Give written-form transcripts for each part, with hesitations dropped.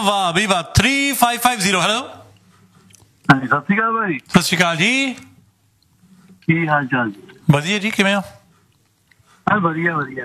ਵਾਹ ਵੀ ਵਾਹ 3550 ਹੈਲੋ ਹਾਂਜੀ ਸਤਿ ਸ਼੍ਰੀ ਅਕਾਲ ਭਾਈ। ਸਤਿ ਸ਼੍ਰੀ ਅਕਾਲ ਜੀ। ਕੀ ਹਾਲ ਚਾਲ ਜੀ? ਵਧੀਆ ਜੀ, ਕਿਵੇਂ ਹੋ? ਹਾਂ ਵਧੀਆ ਵਧੀਆ।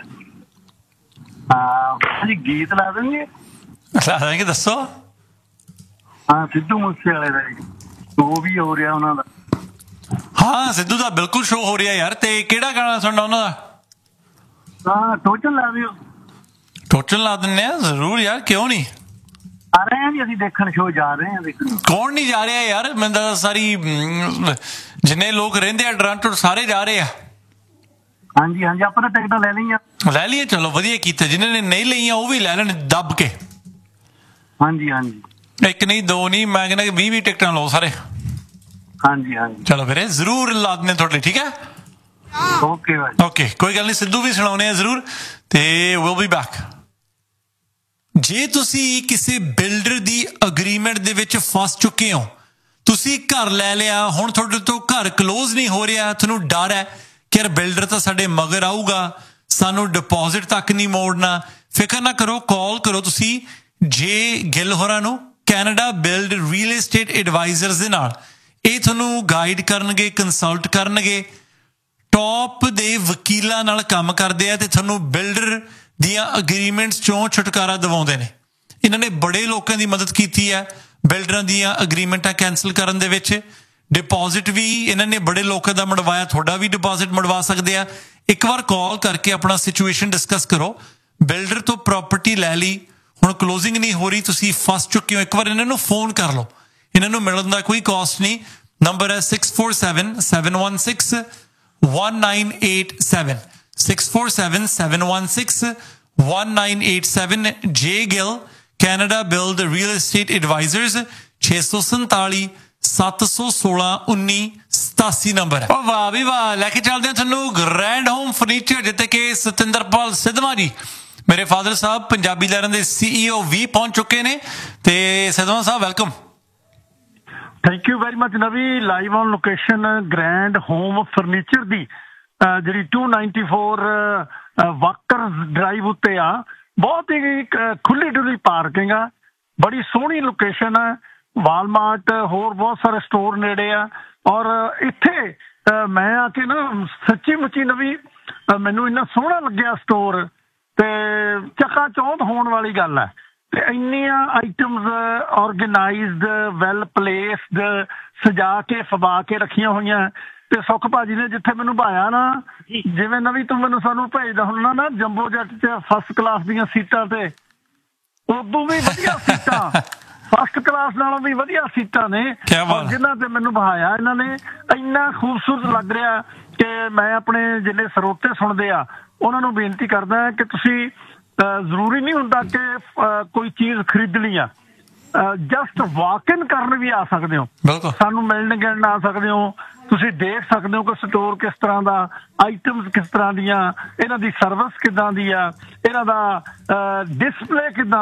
ਹਾਂ ਜੀ ਗੀਤ ਲਾ ਦੇਣਗੇ? ਲਾ ਦਾਂਗੇ, ਦੱਸੋ। ਹਾਂ ਸਿੱਧੂ ਮੂਸੇ ਵਾਲੇ ਦਾ ਸ਼ੋ ਵੀ ਹੋ ਰਿਹਾ ਉਹਨਾਂ ਦਾ। ਹਾਂ ਸਿੱਧੂ ਦਾ ਬਿਲਕੁਲ ਸ਼ੋਅ ਹੋ ਰਿਹਾ ਯਾਰ। ਤੇ ਕਿਹੜਾ ਗਾਣਾ ਸੁਣਨਾ ਉਹਨਾਂ ਦਾ? ਹਾਂ ਟੋਚਨ ਲਾ ਦਿਓ। ਟੋਟਲ ਲਾ ਦਿੰਦੇ ਆ ਜ਼ਰੂਰ ਯਾਰ, ਕਿਉਂ ਨਹੀਂ। ਆ ਰਹੇ ਹਾਂ ਜੀ ਅਸੀਂ ਦੇਖਣ, ਸ਼ੋ ਜਾ ਰਹੇ ਹਾਂ ਦੇਖਣ। ਕੌਣ ਨਹੀਂ ਜਾ ਰਿਹਾ ਯਾਰ? ਮੈਨੂੰ ਤਾਂ ਸਾਰੀ ਜਿੰਨੇ ਲੋਕ ਰਹਿੰਦੇ ਆ ਟੋਰਾਂਟੋ ਸਾਰੇ ਜਾ ਰਹੇ ਆ। ਹਾਂਜੀ ਹਾਂਜੀ ਆਪਾਂ ਤਾਂ ਟਿਕਟਾਂ ਲੈ ਲਈਆਂ। ਲੈ ਲਈਏ, ਚਲੋ ਵਧੀਆ ਕੀਤਾ। ਜਿਨ੍ਹਾਂ ਨੇ ਨਹੀਂ ਲਈਆਂ ਉਹ ਵੀ ਲੈ ਲੈਣ ਦੱਬ ਕੇ। ਹਾਂਜੀ ਹਾਂਜੀ। ਇੱਕ ਨਹੀਂ ਦੋ ਨਹੀਂ, ਮੈਂ ਕਹਿੰਦਾ ਕਿ 20 ਟਿਕਟਾਂ ਲਓ ਸਾਰੇ। ਹਾਂਜੀ ਹਾਂਜੀ ਚਲੋ ਵੀਰੇ ਜ਼ਰੂਰ ਲਾ ਦਿੰਦੇ ਤੁਹਾਡੇ, ਠੀਕ ਹੈ। ਓਕੇ ਭਾਈ। ਓਕੇ ਕੋਈ ਗੱਲ ਨਹੀਂ, ਸਿੱਧੂ ਵੀ ਸੁਣਾਉਣੇ ਆ ਜ਼ਰੂਰ। ਤੇ ਵਿਲ ਬੀ ਬੈਕ। ਜੇ ਤੁਸੀਂ ਕਿਸੇ ਬਿਲਡਰ ਦੀ ਅਗਰੀਮੈਂਟ ਦੇ ਵਿੱਚ ਫਸ ਚੁੱਕੇ ਹੋ, ਤੁਸੀਂ ਘਰ ਲੈ ਲਿਆ, ਹੁਣ ਤੁਹਾਡੇ ਤੋਂ ਘਰ ਕਲੋਜ਼ ਨਹੀਂ ਹੋ ਰਿਹਾ, ਤੁਹਾਨੂੰ ਡਰ ਹੈ ਕਿ ਯਾਰ ਬਿਲਡਰ ਤਾਂ ਸਾਡੇ ਮਗਰ ਆਊਗਾ, ਸਾਨੂੰ ਡਿਪੋਜ਼ਿਟ ਤੱਕ ਨਹੀਂ ਮੋੜਨਾ, ਫਿਕਰ ਨਾ ਕਰੋ, ਕਾਲ ਕਰੋ ਤੁਸੀਂ ਜੇ ਗਿੱਲ ਹੋਰਾਂ ਨੂੰ, Canada build real estate advisers ਦੇ ਨਾਲ। ਇਹ ਤੁਹਾਨੂੰ ਗਾਈਡ ਕਰਨਗੇ, ਕੰਸਲਟ ਕਰਨਗੇ, ਟੌਪ ਦੇ ਵਕੀਲਾਂ ਨਾਲ ਕੰਮ ਕਰਦੇ ਆ ਤੇ ਤੁਹਾਨੂੰ ਬਿਲਡਰ ਦੀਆਂ ਅਗਰੀਮੈਂਟਸ ਚੋਂ ਛੁਟਕਾਰਾ ਦਿਵਾਉਂਦੇ ਨੇ। ਇਹਨਾਂ ਨੇ ਬੜੇ ਲੋਕਾਂ ਦੀ ਮਦਦ ਕੀਤੀ ਹੈ ਬਿਲਡਰਾਂ ਦੀਆਂ ਅਗਰੀਮੈਂਟਾਂ ਕੈਂਸਲ ਕਰਨ ਦੇ ਵਿੱਚ। ਡਿਪੋਜ਼ਿਟ ਵੀ ਇਹਨਾਂ ਨੇ ਬੜੇ ਲੋਕਾਂ ਦਾ ਮੜਵਾਇਆ, ਤੁਹਾਡਾ ਵੀ ਡਿਪੋਜ਼ਿਟ ਮੜਵਾ ਸਕਦੇ ਆ। ਇੱਕ ਵਾਰ ਕਾਲ ਕਰਕੇ ਆਪਣਾ ਸਿਚੁਏਸ਼ਨ ਡਿਸਕਸ ਕਰੋ। ਬਿਲਡਰ ਤੋਂ ਪ੍ਰਾਪਰਟੀ ਲੈ ਲਈ, ਹੁਣ ਕਲੋਜ਼ਿੰਗ ਨਹੀਂ ਹੋ ਰਹੀ, ਤੁਸੀਂ ਫਸ ਚੁੱਕੇ ਹੋ, ਇੱਕ ਵਾਰ ਇਹਨਾਂ ਨੂੰ ਫੋਨ ਕਰ ਲਓ। ਇਹਨਾਂ ਨੂੰ ਮਿਲਣ ਦਾ ਕੋਈ ਕਾਸਟ ਨਹੀਂ। ਨੰਬਰ ਹੈ 6477161987 6477161987। ਜੇ Gill Canada build real estate advisers 647-716-1987 number ਹੈ। ਵਾਹ ਵੀ ਵਾਹ। ਲੈ ਕੇ ਚੱਲਦੇ ਹਾਂ ਤੁਹਾਨੂੰ ਗ੍ਰੈਂਡ ਹੋਮ ਫਰਨੀਚਰ, ਜਿੱਥੇ ਕਿ ਸਤਿੰਦਰਪਾਲ ਸਿੱਧਵਾਂ ਜੀ, ਮੇਰੇ ਫਾਦਰ ਸਾਹਿਬ, ਪੰਜਾਬੀ ਲਹਿਰਾਂ ਦੇ CEO ਵੀ ਪਹੁੰਚ ਚੁੱਕੇ ਨੇ। ਤੇ ਸਿੱਧਵਾਂ ਸਾਹਿਬ welcome. Thank you very much ਨਵੀ। Live on location grand home furniture ਦੀ ਜਿਹੜੀ 294 ਵਾਕਰਸ ਡਰਾਈਵ ਉੱਤੇ ਆ। ਬਹੁਤ ਹੀ ਖੁੱਲੀ ਡੁੱਲੀ ਪਾਰਕਿੰਗ ਆ, ਬੜੀ ਸੋਹਣੀ ਲੋਕੇਸ਼ਨ ਆ। ਵਾਲਮਾਰਟ ਹੋਰ ਬਹੁਤ ਸਾਰੇ ਸਟੋਰ ਨੇੜੇ ਆ। ਔਰ ਇੱਥੇ ਮੈਂ ਆ ਕੇ ਨਾ ਸੱਚੀ ਮੁੱਚੀ ਨਵੀ ਮੈਨੂੰ ਇੰਨਾ ਸੋਹਣਾ ਲੱਗਿਆ ਸਟੋਰ, ਤੇ ਚੱਕਾ ਚੌਂਧ ਹੋਣ ਵਾਲੀ ਗੱਲ ਹੈ। ਤੇ ਇੰਨੀਆਂ ਆਈਟਮਸ ਔਰਗੇਨਾਈਜ਼ਡ, ਵੈਲ ਪਲੇਸਡ, ਸਜਾ ਕੇ ਫਵਾ ਕੇ ਰੱਖੀਆਂ ਹੋਈਆਂ। ਤੇ ਸੁੱਖ ਭਾਜੀ ਨੇ ਜਿੱਥੇ ਮੈਨੂੰ ਭਾਇਆ ਨਾ, ਜਿਵੇਂ ਨਵੀਂ ਤੂੰ ਮੈਨੂੰ ਸਾਨੂੰ ਭੇਜਦਾ ਹੁੰਦਾ ਨਾ ਜੰਬੋ ਜੱਟ ਚ ਫਸਟ ਕਲਾਸ ਦੀਆਂ ਸੀਟਾਂ ਤੇ, ਉਦੋਂ ਵੀ ਵਧੀਆ ਸੀਟਾਂ, ਫਸਟ ਕਲਾਸ ਨਾਲੋਂ ਵੀ ਵਧੀਆ ਸੀਟਾਂ ਨੇ। ਜਿਨ੍ਹਾਂ ਤੇ ਮੈਨੂੰ ਬਹਾਇਆ ਇਹਨਾਂ ਨੇ, ਇੰਨਾ ਖੂਬਸੂਰਤ ਲੱਗ ਰਿਹਾ ਕਿ ਮੈਂ ਆਪਣੇ ਜਿਹੜੇ ਸਰੋਤੇ ਸੁਣਦੇ ਆ ਉਹਨਾਂ ਨੂੰ ਬੇਨਤੀ ਕਰਦਾ ਕਿ ਤੁਸੀਂ ਜ਼ਰੂਰੀ ਨਹੀਂ ਹੁੰਦਾ ਕਿ ਕੋਈ ਚੀਜ਼ ਖਰੀਦਣੀ ਆ, ਜਸਟ ਵਾਕ ਇਨ ਕਰਨ ਵੀ ਆ ਸਕਦੇ ਹੋ, ਸਾਨੂੰ ਮਿਲਣ ਗਿਲਣ ਆ ਸਕਦੇ ਹੋ। ਤੁਸੀਂ ਦੇਖ ਸਕਦੇ ਹੋ ਕਿ ਸਟੋਰ ਕਿਸ ਤਰ੍ਹਾਂ ਦਾ, ਆਈਟਮਸ ਕਿਸ ਤਰ੍ਹਾਂ ਦੀਆਂ, ਇਹਨਾਂ ਦੀ ਸਰਵਿਸ ਕਿੱਦਾਂ ਦੀ ਆ, ਇਹਨਾਂ ਦਾ ਡਿਸਪਲੇ ਕਿੱਦਾਂ